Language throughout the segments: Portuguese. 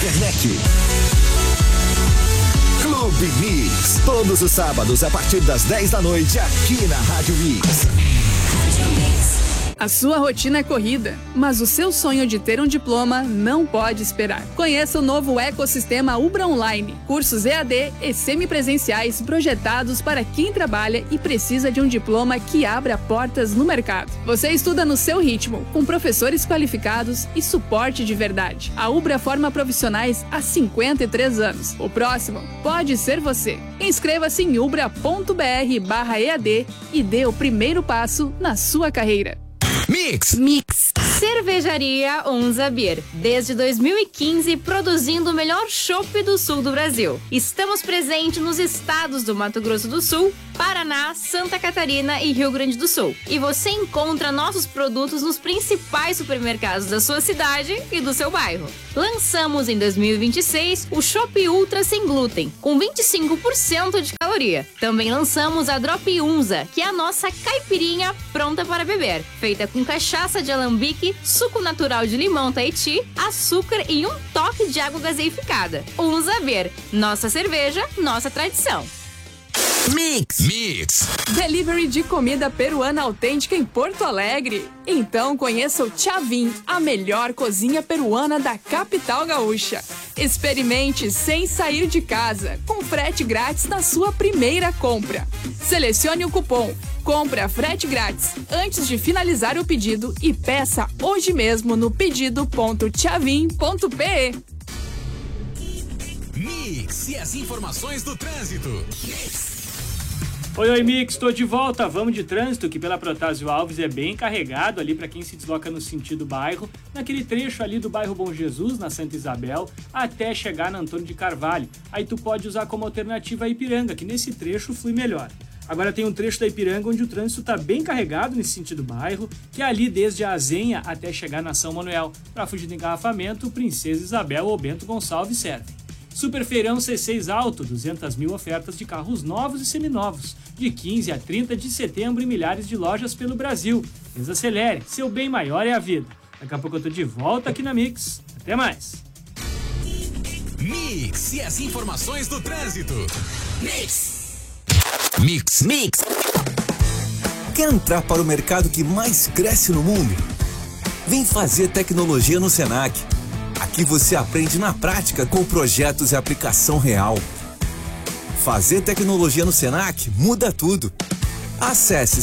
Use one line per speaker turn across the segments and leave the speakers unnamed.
Werneck. Clube Mix, todos os sábados a partir das 10 da noite aqui na Rádio Mix.
A sua rotina é corrida, mas o seu sonho de ter um diploma não pode esperar. Conheça o novo ecossistema Ubra Online, cursos EAD e semipresenciais projetados para quem trabalha e precisa de um diploma que abra portas no mercado. Você estuda no seu ritmo, com professores qualificados e suporte de verdade. A Ubra forma profissionais há 53 anos. O próximo pode ser você. Inscreva-se em ubra.br/EAD e dê o primeiro passo na sua carreira.
Mix.
Cervejaria Unza Beer. Desde 2015, produzindo o melhor chopp do sul do Brasil. Estamos presentes nos estados do Mato Grosso do Sul, Paraná, Santa Catarina e Rio Grande do Sul. E você encontra nossos produtos nos principais supermercados da sua cidade e do seu bairro. Lançamos em 2026 o Chopp Ultra sem glúten, com 25% de caloria. Também lançamos a Drop Unza, que é a nossa caipirinha pronta para beber, feita com cachaça de alambique, suco natural de limão Tahiti, açúcar e um toque de água gaseificada. Unza Beer, nossa cerveja, nossa tradição.
Mix.
Delivery de comida peruana autêntica em Porto Alegre. Então conheça o Chavin, a melhor cozinha peruana da capital gaúcha. Experimente sem sair de casa, com frete grátis na sua primeira compra. Selecione o cupom Compra Frete Grátis antes de finalizar o pedido e peça hoje mesmo no pedido.chavin.pe.
Mix e as informações do trânsito.
Oi, Mix, estou de volta. Vamos de trânsito, que pela Protásio Alves é bem carregado ali para quem se desloca no sentido bairro, naquele trecho ali do bairro Bom Jesus, na Santa Isabel, até chegar na Antônio de Carvalho. Aí tu pode usar como alternativa a Ipiranga, que nesse trecho flui melhor. Agora tem um trecho da Ipiranga onde o trânsito está bem carregado nesse sentido bairro, que é ali desde a Azenha até chegar na São Manuel. Para fugir do engarrafamento, Princesa Isabel ou Bento Gonçalves servem. Super Feirão C6 Alto, 200 mil ofertas de carros novos e seminovos, de 15 a 30 de setembro em milhares de lojas pelo Brasil. Desacelere, seu bem maior é a vida. Daqui a pouco eu tô de volta aqui na Mix. Até mais.
Mix e as informações do trânsito. Mix. Quer entrar para o mercado que mais cresce no mundo? Vem fazer tecnologia no Senac. Aqui você aprende na prática com projetos e aplicação real. Fazer tecnologia no Senac muda tudo. Acesse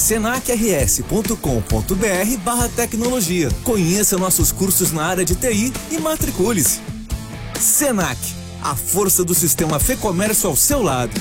senacrs.com.br/tecnologia. Conheça nossos cursos na área de TI e matricule-se. Senac, a força do sistema Fê Comércio ao seu lado.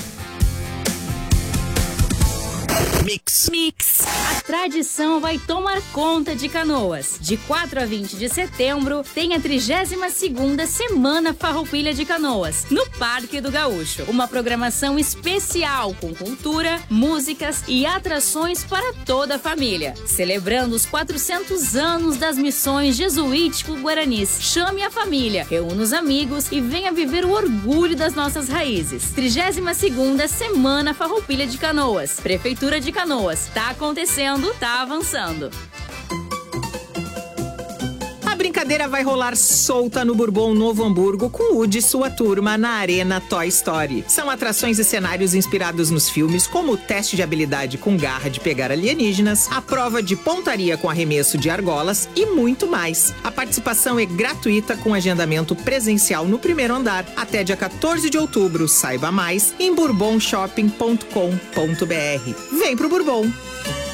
Mix. A tradição vai tomar conta de Canoas. De 4 a 20 de setembro, tem a 32ª Semana Farroupilha de Canoas, no Parque do Gaúcho. Uma programação especial com cultura, músicas e atrações para toda a família. Celebrando os 400 anos das missões jesuítico-guaranis. Chame a família, reúna os amigos e venha viver o orgulho das nossas raízes. 32ª Semana Farroupilha de Canoas. Prefeitura de Canoas. Tá acontecendo, tá avançando.
A brincadeira vai rolar solta no Bourbon Novo Hamburgo com Woody e sua turma na Arena Toy Story. São atrações e cenários inspirados nos filmes, como o teste de habilidade com garra de pegar alienígenas, a prova de pontaria com arremesso de argolas e muito mais. A participação é gratuita com agendamento presencial no primeiro andar até dia 14 de outubro. Saiba mais em bourbonshopping.com.br. Vem pro Bourbon!